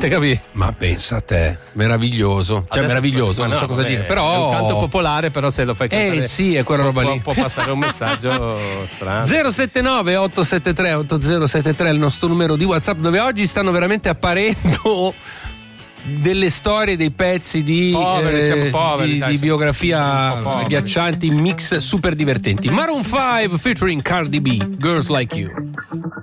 Te capi? Ma pensa a te, meraviglioso. Cioè, Adesso meraviglioso, ma non no, so cosa vabbè, dire. Però è un canto popolare, però se lo fai cantare. sì, è quella roba lì. Può passare un messaggio strano. 079 873 8073 è il nostro numero di WhatsApp, dove oggi stanno veramente apparendo delle storie, dei pezzi di biografia agghiaccianti, mix super divertenti. Maroon 5 featuring Cardi B, Girls Like You.